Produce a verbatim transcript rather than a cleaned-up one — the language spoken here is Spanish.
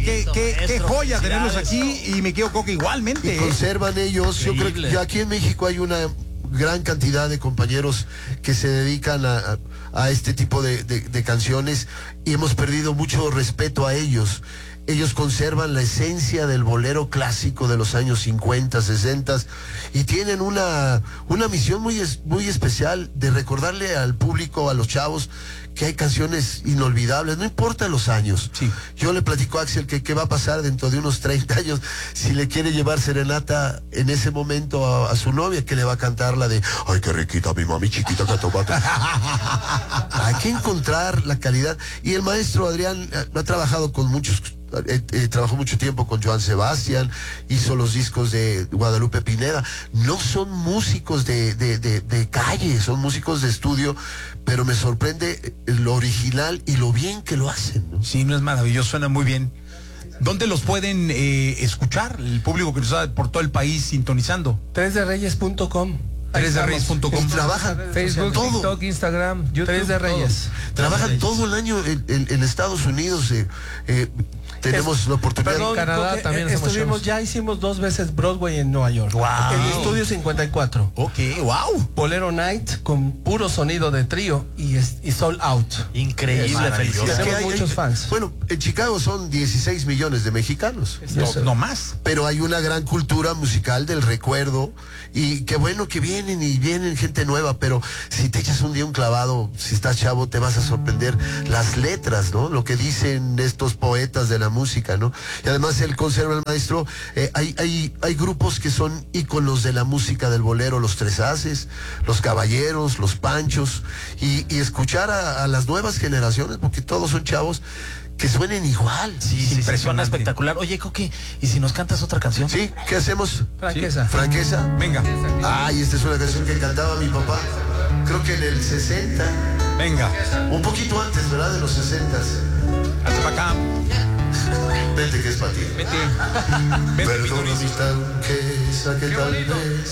qué, qué, qué joya tenerlos aquí y mi querido Coque igualmente. Y conservan ellos, Increíble. yo creo que aquí en México hay una gran cantidad de compañeros que se dedican a, a, a este tipo de, de, de canciones y hemos perdido mucho respeto a ellos. Ellos conservan la esencia del bolero clásico de los años cincuenta, sesenta y tienen una, una misión muy, es, muy especial de recordarle al público, a los chavos, que hay canciones inolvidables, no importa los años. Sí. Yo le platico a Axel que qué va a pasar dentro de unos treinta años si le quiere llevar serenata en ese momento a, a su novia, que le va a cantar la de ay, qué riquita mi mami chiquita que tomate. Hay que encontrar la calidad. Y el maestro Adrián ha, ha trabajado con muchos. Eh, eh, trabajó mucho tiempo con Joan Sebastián, hizo los discos de Guadalupe Pineda. No son músicos de, de, de, de calle, son músicos de estudio, pero me sorprende lo original y lo bien que lo hacen, ¿no? Sí, no es maravilloso, suena muy bien. ¿Dónde los pueden eh, escuchar el público que nos está por todo el país sintonizando? tres de reyes punto com. tres de reyes punto com. Trabajan Facebook, todo. TikTok, Instagram, YouTube, tres de Reyes. Trabajan todo el año en, en, en Estados Unidos. Eh, eh, tenemos Es, la oportunidad. Perdón, Canadá Coque, también eh, hacemos estuvimos, shows. ya hicimos dos veces Broadway en Nueva York. Wow. En el Estudio cincuenta y cuatro. Ok, wow. Bolero Night con puro sonido de trío y, es- y Sold Out. Increíble, Es felicidades. Es que Tenemos muchos fans. Bueno, en Chicago son dieciséis millones de mexicanos. No, no más. Pero hay una gran cultura musical del recuerdo y qué bueno que vienen y vienen gente nueva, pero si te echas un día un clavado, si estás chavo, te vas a sorprender las letras, ¿no? Lo que dicen estos poetas de la música, ¿no? Y además él conserva el maestro, eh, hay, hay, hay grupos que son íconos de la música del bolero, los Tres Haces, los Caballeros, los Panchos, y, y escuchar a, a las nuevas generaciones, porque todos son chavos, que suenen igual. Sí, sí, sí, suena Impresionante. espectacular. Oye, Coque, ¿y si nos cantas otra canción? ¿Sí? ¿Qué hacemos? Franqueza. Franqueza. Venga, Ay, esta es una canción que cantaba mi papá, creo que en el sesenta, venga. un poquito antes, ¿verdad? De los sesentas. Hasta para acá. Vete que es para ti. Vete. Vete, mi Perdona Doris. mi franqueza que tal vez